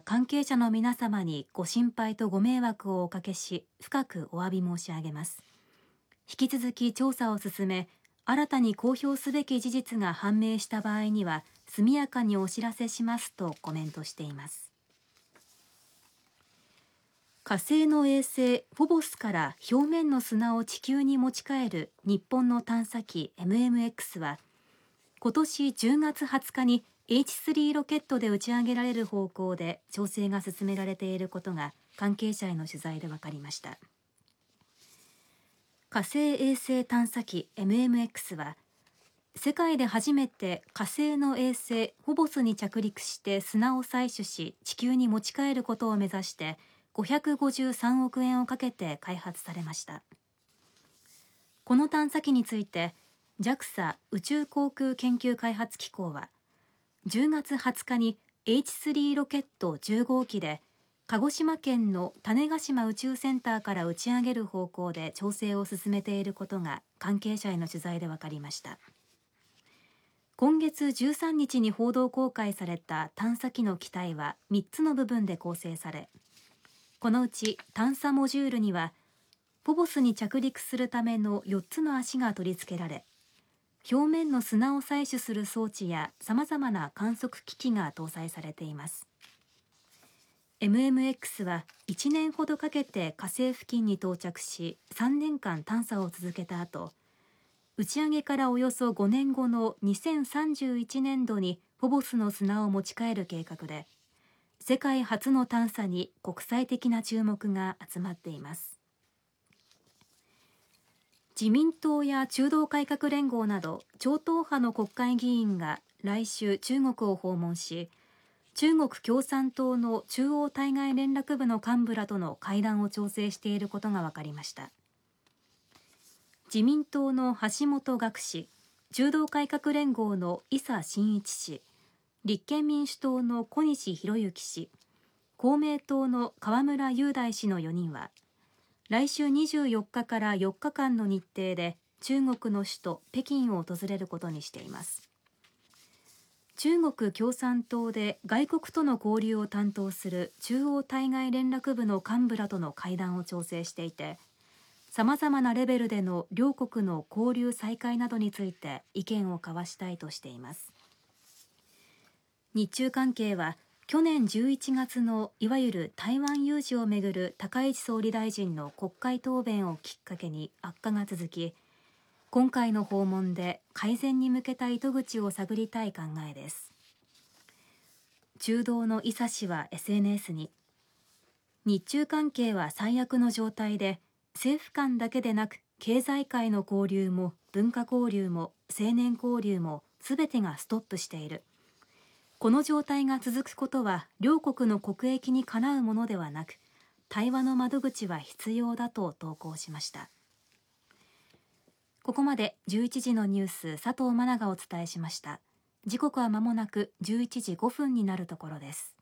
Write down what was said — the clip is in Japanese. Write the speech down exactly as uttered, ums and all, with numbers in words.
関係者の皆様にご心配とご迷惑をおかけし、深くお詫び申し上げます。引き続き調査を進め、新たに公表すべき事実が判明した場合には、速やかにお知らせしますとコメントしています。火星の衛星フォボスから表面の砂を地球に持ち帰る日本の探査機 エムエムエックス は、今年じゅうがつはつかに エイチスリー ロケットで打ち上げられる方向で調整が進められていることが関係者への取材で分かりました。火星衛星探査機 エムエムエックス は、世界で初めて火星の衛星フォボスに着陸して砂を採取し地球に持ち帰ることを目指してごひゃくごじゅうさんおくえんをかけて開発されました。この探査機について ジャクサ 宇宙航空研究開発機構はじゅうがつはつかに エイチスリー ロケットじゅうごうきで鹿児島県の種子島宇宙センターから打ち上げる方向で調整を進めていることが関係者への取材で分かりました。今月じゅうさんにちに報道公開された探査機の機体はみっつの部分で構成され、このうち探査モジュールにはフォボスに着陸するためのよっつの足が取り付けられ、表面の砂を採取する装置やさまざまな観測機器が搭載されています。エムエムエックス はいちねんほどかけて火星付近に到着し、さんねんかん探査を続けた後、打ち上げからおよそごねんごのにせんさんじゅういちねんどにフォボスの砂を持ち帰る計画で、世界初の探査に国際的な注目が集まっています。自民党や中道改革連合など超党派の国会議員が来週中国を訪問し、中国共産党の中央対外連絡部の幹部らとの会談を調整していることが分かりました。自民党の橋本岳氏、中道改革連合の伊佐真一氏、立憲民主党の小西洋之氏、公明党の河村雄大氏のよにんは、来週にじゅうよっかからよっかかんの日程で中国の首都北京を訪れることにしています。中国共産党で外国との交流を担当する中央対外連絡部の幹部らとの会談を調整していて、さまざまなレベルでの両国の交流再開などについて意見を交わしたいとしています。日中関係は去年じゅういちがつのいわゆる台湾有事をめぐる高市総理大臣の国会答弁をきっかけに悪化が続き、今回の訪問で改善に向けた糸口を探りたい考えです。中道の伊佐氏は エスエヌエス に、日中関係は最悪の状態で、政府間だけでなく経済界の交流も文化交流も青年交流もすべてがストップしている。この状態が続くことは両国の国益にかなうものではなく、対話の窓口は必要だと投稿しました。ここまでじゅういちじのニュース、佐藤真奈がお伝えしました。時刻は間もなくじゅういちじごふんになるところです。